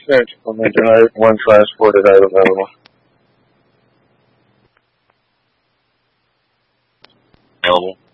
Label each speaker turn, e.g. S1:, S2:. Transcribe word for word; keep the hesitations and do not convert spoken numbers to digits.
S1: Search implement tonight. One transported item available.
S2: Available.